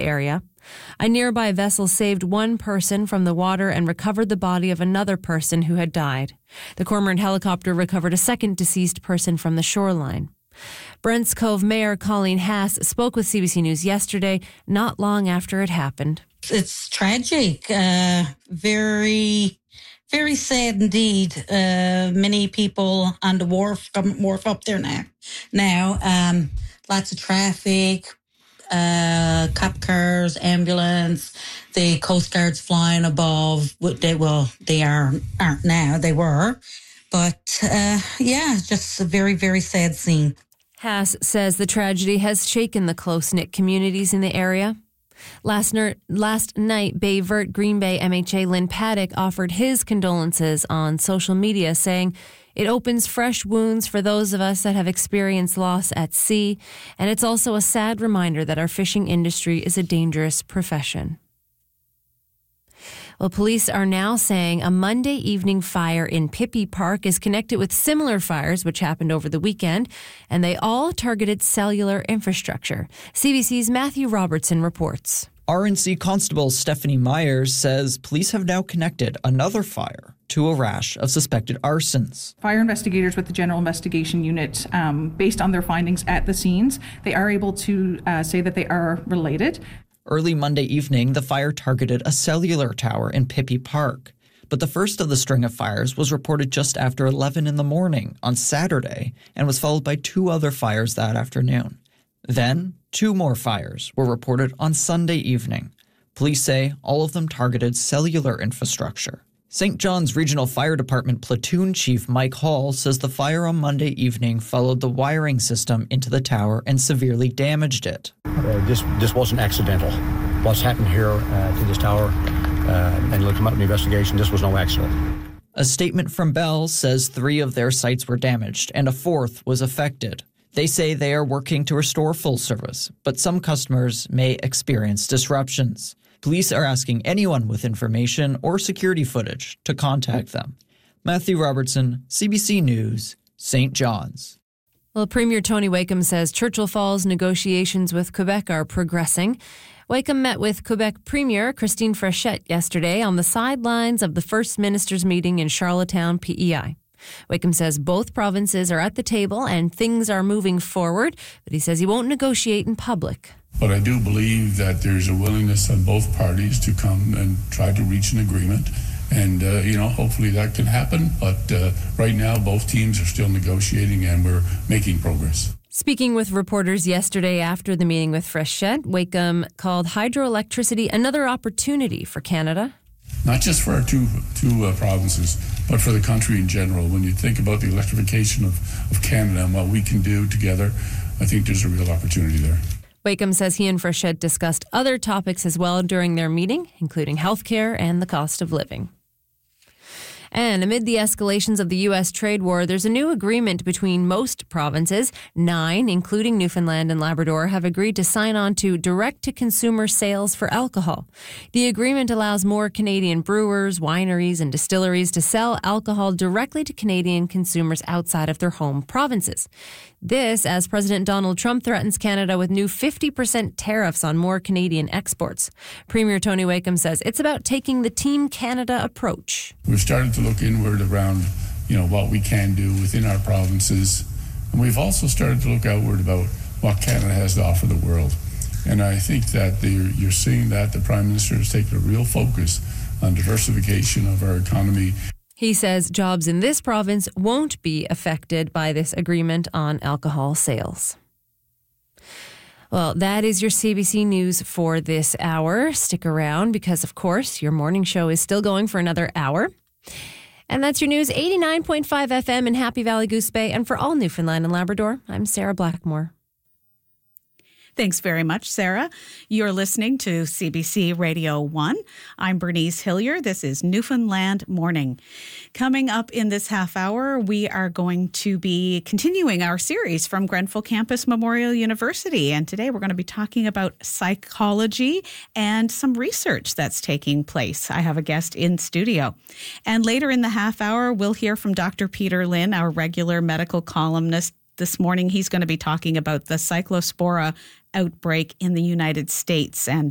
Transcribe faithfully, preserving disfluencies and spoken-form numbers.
area. A nearby vessel saved one person from the water and recovered the body of another person who had died. The Cormorant helicopter recovered a second deceased person from the shoreline. Brents Cove Mayor Colleen Haas spoke with C B C News yesterday, not long after it happened. It's tragic, uh, very, very sad indeed. Uh, many people on the wharf, government wharf up there now. Now, um, lots of traffic, uh, cop cars, ambulance, the Coast Guard's flying above. They well, they are aren't now. They were, but uh, yeah, just a very, very sad scene. Haas says the tragedy has shaken the close-knit communities in the area. Last, ner- last night, Bay Vert Green Bay M H A Lynn Paddock offered his condolences on social media, saying it opens fresh wounds for those of us that have experienced loss at sea, and it's also a sad reminder that our fishing industry is a dangerous profession. Well, police are now saying a Monday evening fire in Pippi Park is connected with similar fires which happened over the weekend, and they all targeted cellular infrastructure. C B C's Matthew Robertson reports. R N C Constable Stephanie Myers says police have now connected another fire to a rash of suspected arsons. Fire investigators with the General Investigation Unit, um, based on their findings at the scenes, they are able to uh, say that they are related. Early Monday evening, the fire targeted a cellular tower in Pippi Park. But the first of the string of fires was reported just after eleven in the morning on Saturday and was followed by two other fires that afternoon. Then, two more fires were reported on Sunday evening. Police say all of them targeted cellular infrastructure. Saint John's Regional Fire Department Platoon Chief Mike Hall says the fire on Monday evening followed the wiring system into the tower and severely damaged it. Uh, this this wasn't accidental. What's happened here uh, to this tower, uh, and it'll come out in the investigation, this was no accident. A statement from Bell says three of their sites were damaged and a fourth was affected. They say they are working to restore full service, but some customers may experience disruptions. Police are asking anyone with information or security footage to contact them. Matthew Robertson, C B C News, Saint John's. Well, Premier Tony Wakeham says Churchill Falls negotiations with Quebec are progressing. Wakeham met with Quebec Premier Christine Frechette yesterday on the sidelines of the First Minister's meeting in Charlottetown, P E I. Wakeham says both provinces are at the table and things are moving forward, but he says he won't negotiate in public. But I do believe that there's a willingness on both parties to come and try to reach an agreement. And, uh, you know, hopefully that can happen. But uh, right now, both teams are still negotiating and we're making progress. Speaking with reporters yesterday after the meeting with Frechette, Wakeham called hydroelectricity another opportunity for Canada. Not just for our two two uh, provinces, but for the country in general. When you think about the electrification of, of Canada and what we can do together, I think there's a real opportunity there. Wakeham says he and Frechette discussed other topics as well during their meeting, including healthcare and the cost of living. And amid the escalations of the U S trade war, there's a new agreement between most provinces. Nine, including Newfoundland and Labrador, have agreed to sign on to direct-to-consumer sales for alcohol. The agreement allows more Canadian brewers, wineries, and distilleries to sell alcohol directly to Canadian consumers outside of their home provinces. This, as President Donald Trump threatens Canada with new fifty percent tariffs on more Canadian exports. Premier Tony Wakeham says it's about taking the Team Canada approach. We've started to look inward around, you know, what we can do within our provinces. And we've also started to look outward about what Canada has to offer the world. And I think that you're seeing that the Prime Minister has taken a real focus on diversification of our economy. He says jobs in this province won't be affected by this agreement on alcohol sales. Well, that is your C B C News for this hour. Stick around because, of course, your morning show is still going for another hour. And that's your news, eighty-nine point five F M in Happy Valley, Goose Bay. And for all Newfoundland and Labrador, I'm Sarah Blackmore. Thanks very much, Sarah. You're listening to C B C Radio one. I'm Bernice Hillier. This is Newfoundland Morning. Coming up in this half hour, we are going to be continuing our series from Grenfell Campus Memorial University. And today we're going to be talking about psychology and some research that's taking place. I have a guest in studio. And later in the half hour, we'll hear from Doctor Peter Lynn, our regular medical columnist. This morning, he's going to be talking about the cyclospora outbreak in the United States and